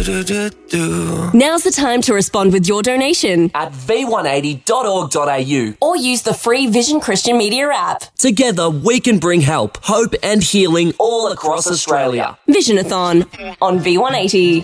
Now's the time to respond with your donation at v180.org.au or use the free Vision Christian Media app. Together, we can bring help, hope and healing all across Australia. Visionathon on V180.